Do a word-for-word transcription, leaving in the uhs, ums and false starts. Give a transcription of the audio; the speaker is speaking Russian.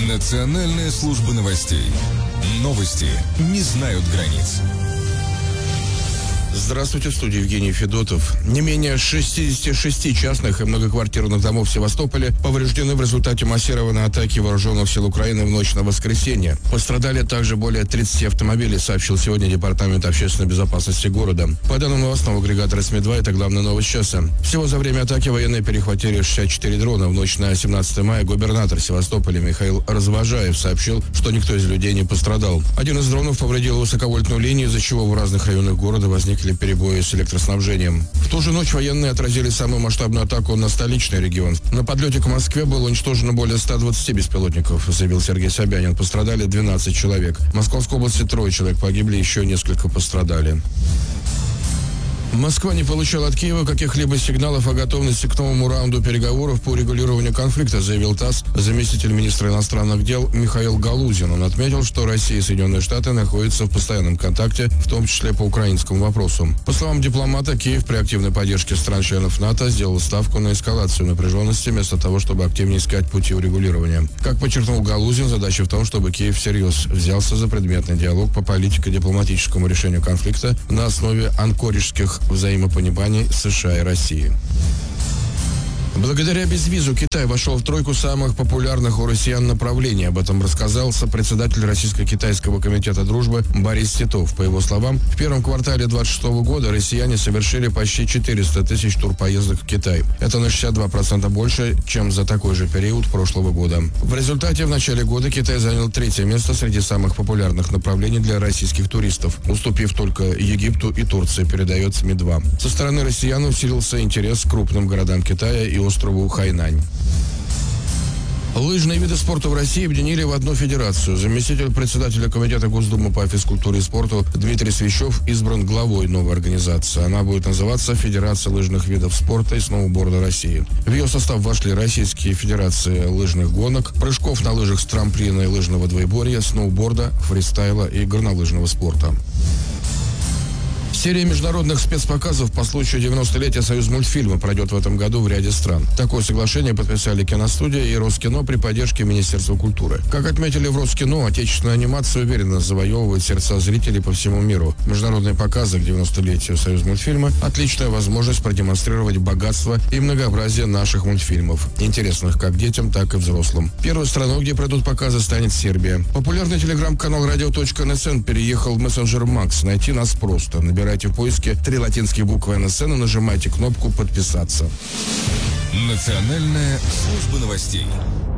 Национальная служба новостей. Новости не знают границ. Здравствуйте, в студии Евгений Федотов. Не менее шестидесяти шести частных и многоквартирных домов в Севастополе повреждены в результате массированной атаки вооруженных сил Украины в ночь на воскресенье. Пострадали также более тридцати автомобилей, сообщил сегодня Департамент общественной безопасности города. По данным новостного агрегатора СМИ-два, это главная новость часа. Всего за время атаки военные перехватили шестьдесят четыре дрона. В ночь на семнадцатое мая губернатор Севастополя Михаил Развожаев сообщил, что никто из людей не пострадал. Один из дронов повредил высоковольтную линию, из-за чего в разных районах города возникли перебои с электроснабжением. В ту же ночь военные отразили самую масштабную атаку на столичный регион. На подлете к Москве было уничтожено более ста двадцати беспилотников, заявил Сергей Собянин. Пострадали двенадцать человек. В Московской области трое человек погибли, еще несколько пострадали. Москва не получала от Киева каких-либо сигналов о готовности к новому раунду переговоров по урегулированию конфликта, заявил ТАСС заместитель министра иностранных дел Михаил Галузин. Он отметил, что Россия и Соединенные Штаты находятся в постоянном контакте, в том числе по украинскому вопросу. По словам дипломата, Киев при активной поддержке стран-членов НАТО сделал ставку на эскалацию напряженности вместо того, чтобы активнее искать пути урегулирования. Как подчеркнул Галузин, задача в том, чтобы Киев всерьез взялся за предметный диалог по политико-дипломатическому решению конфликта на основе анкорижских взаимопониманий США и России. Благодаря безвизу Китай вошел в тройку самых популярных у россиян направлений. Об этом рассказал сопредседатель Российско-Китайского комитета дружбы Борис Титов. По его словам, в первом квартале двадцать шестого года россияне совершили почти четыреста тысяч турпоездок в Китай. Это на шестьдесят два процента больше, чем за такой же период прошлого года. В результате в начале года Китай занял третье место среди самых популярных направлений для российских туристов, уступив только Египту и Турции, передает СМИ-два. Со стороны россиян усилился интерес к крупным городам Китая и острову Хайнань. Лыжные виды спорта в России объединили в одну федерацию. Заместитель председателя Комитета Госдумы по физкультуре и спорту Дмитрий Свищев избран главой новой организации. Она будет называться Федерация лыжных видов спорта и сноуборда России. В ее состав вошли российские федерации лыжных гонок, прыжков на лыжах с трамплина и лыжного двоеборья, сноуборда, фристайла и горнолыжного спорта. Серия международных спецпоказов по случаю девяностолетия Союзмультфильма пройдет в этом году в ряде стран. Такое соглашение подписали киностудия и Роскино при поддержке Министерства культуры. Как отметили в Роскино, отечественная анимация уверенно завоевывает сердца зрителей по всему миру. Международные показы к девяностолетию Союзмультфильма – отличная возможность продемонстрировать богатство и многообразие наших мультфильмов, интересных как детям, так и взрослым. Первой страной, где пройдут показы, станет Сербия. Популярный телеграм-канал радио точка эн эс эн переехал в мессенджер Макс. Найти нас просто. Набирайте в поиске три латинские буквы эн эс эн и нажимайте кнопку «Подписаться». Национальная служба новостей.